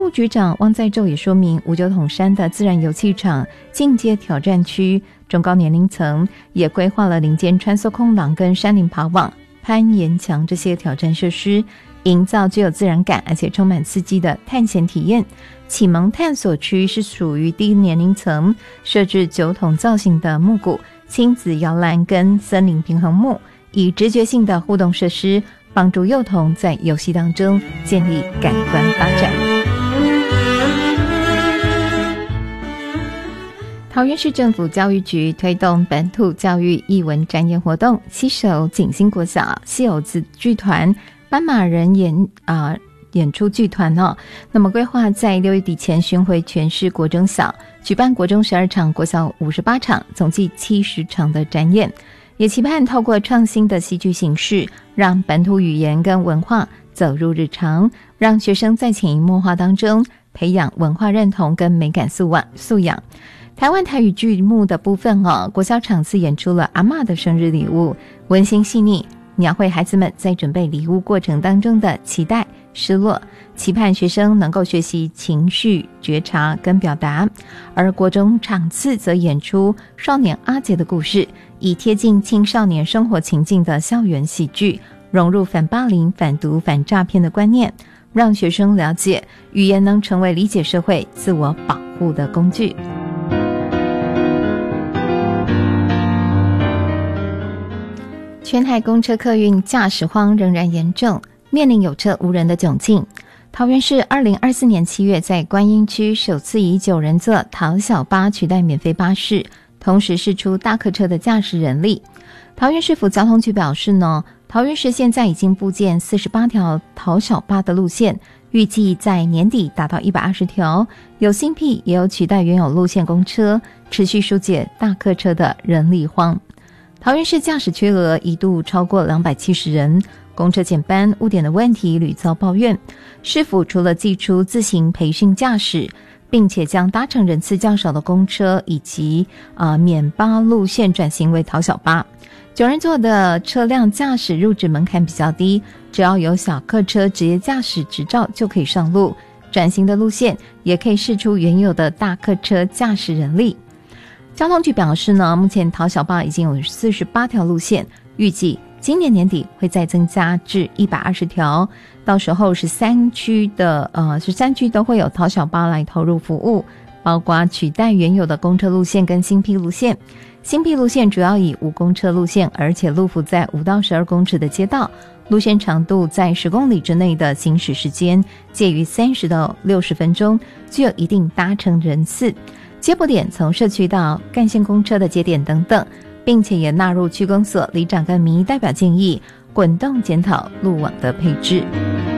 副局长汪在宙也说明，五九统山的自然游戏场进阶挑战区中高年龄层也规划了林间穿梭空廊跟山林爬网、攀岩墙这些挑战设施，营造具有自然感而且充满刺激的探险体验。启蒙探索区是属于低年龄层，设置酒桶造型的木鼓、亲子摇篮跟森林平衡木，以直觉性的互动设施帮助幼童在游戏当中建立感官发展。桃园市政府教育局推动本土教育艺文展演活动，携手景星国小戏偶子剧团、斑马人演出剧团那么规划在6月底前巡回全市国中小，举办国中12场、国小58场，总计70场的展演，也期盼透过创新的戏剧形式，让本土语言跟文化走入日常，让学生在潜移默化当中培养文化认同跟美感素养。台湾台语剧目的部分国小场次演出了阿嬷的生日礼物，温馨细腻，描绘孩子们在准备礼物过程当中的期待、失落，期盼学生能够学习情绪觉察跟表达。而国中场次则演出少年阿杰的故事，以贴近青少年生活情境的校园喜剧，融入反霸凌、反毒、反诈骗的观念，让学生了解语言能成为理解社会、自我保护的工具。全台公车客运驾驶荒仍然严重，面临有车无人的窘境。桃园市2024年7月在观音区首次以9人座桃小巴取代免费巴士，同时释出大客车的驾驶人力。桃园市府交通局表示桃园市现在已经布建48条桃小巴的路线，预计在年底达到120条，有新辟也有取代原有路线公车，持续疏解大客车的人力荒。桃园市驾驶缺额一度超过270人，公车减班、误点的问题屡遭抱怨。市府除了祭出自行培训驾驶，并且将搭乘人次较少的公车以及免巴路线转型为桃小巴。9人座的车辆驾驶入职门槛比较低，只要有小客车职业驾驶执照就可以上路。转型的路线也可以释出原有的大客车驾驶人力。交通局表示目前桃小巴已经有48条路线，预计今年年底会再增加至120条，到时候13区都会有桃小巴来投入服务，包括取代原有的公车路线跟新辟路线。新辟路线主要以无公车路线，而且路幅在5到12公尺的街道，路线长度在10公里之内的行驶时间介于30到60分钟，具有一定搭乘人次。接驳点从社区到干线公车的节点等等，并且也纳入区公所里长跟民意代表建议，滚动检讨路网的配置。